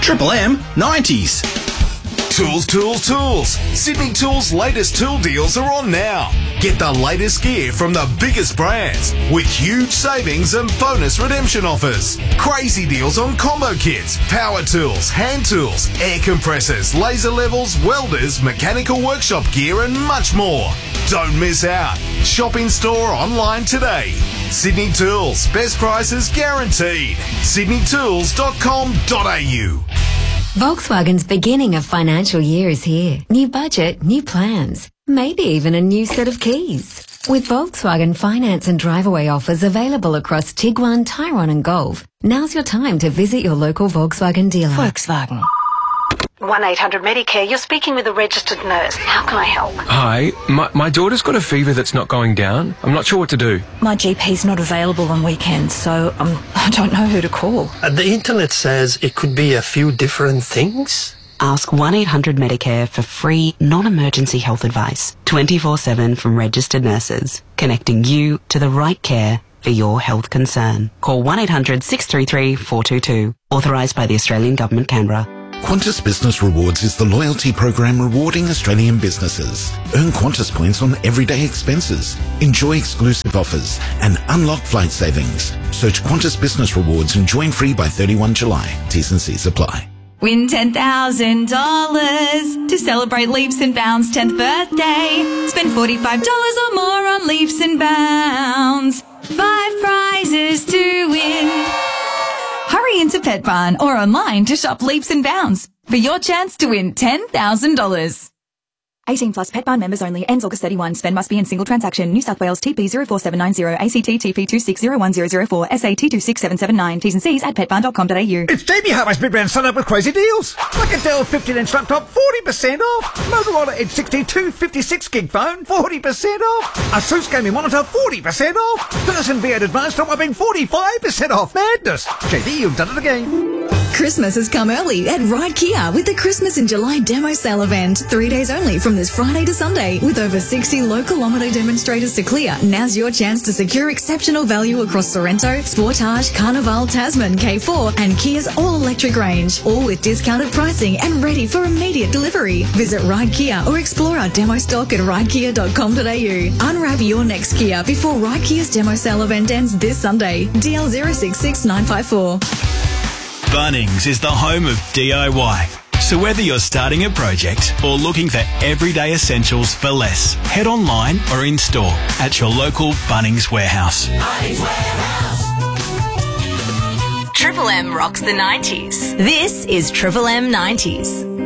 Triple M 90s. Tools, tools, tools. Sydney Tools' latest tool deals are on now. Get the latest gear from the biggest brands with huge savings and bonus redemption offers. Crazy deals on combo kits, power tools, hand tools, air compressors, laser levels, welders, mechanical workshop gear and much more. Don't miss out. Shop in store or online today. Sydney Tools. Best prices guaranteed. sydneytools.com.au. Volkswagen's beginning of financial year is here. New budget, new plans, maybe even a new set of keys. With Volkswagen finance and drive-away offers available across Tiguan, Tyrone and Golf, now's your time to visit your local Volkswagen dealer. Volkswagen. 1-800-Medicare, you're speaking with a registered nurse. How can I help? Hi, my daughter's got a fever that's not going down. I'm not sure what to do. My GP's not available on weekends, so I don't know who to call. The internet says it could be a few different things. Ask 1-800-Medicare for free, non-emergency health advice, 24/7 from registered nurses, connecting you to the right care for your health concern. Call 1-800-633-422, authorised by the Australian Government, Canberra. Qantas Business Rewards is the loyalty program rewarding Australian businesses. Earn Qantas points on everyday expenses, enjoy exclusive offers, and unlock flight savings. Search Qantas Business Rewards and join free by 31 July. T's and C's apply. Win $10,000 to celebrate Leaps and Bounds' 10th birthday. Spend $45 or more on Leaps and Bounds. 5 prizes to win. Hurry into Pet Barn or online to shop Leaps and Bounds for your chance to win $10,000. 18 plus Pet Barn members only. Ends August 31. Spend must be in single transaction. New South Wales TP 04790 ACT TP 2601004 SA T26779. T's and C's at petbarn.com.au. It's JB Harvey's Big Brand Sun Up with crazy deals. Like a Dell 15-inch laptop, 40% off. Motorola Edge 62 56-gig phone, 40% off. Asus gaming monitor, 40% off. Dyson V8 Advanced top upping, 45% off. Madness. JB, you've done it again. Christmas has come early at Ride Kia with the Christmas in July demo sale event. 3 days only from this Friday to Sunday. With over 60 low kilometre demonstrators to clear, now's your chance to secure exceptional value across Sorrento, Sportage, Carnival, Tasman, K4 and Kia's all-electric range. All with discounted pricing and ready for immediate delivery. Visit Ride Kia or explore our demo stock at ridekia.com.au. Unwrap your next Kia before Ride Kia's demo sale event ends this Sunday. DL 066954. Bunnings is the home of DIY. So whether you're starting a project or looking for everyday essentials for less, head online or in store at your local Bunnings warehouse. Bunnings Warehouse. Triple M rocks the 90s. This is Triple M 90s.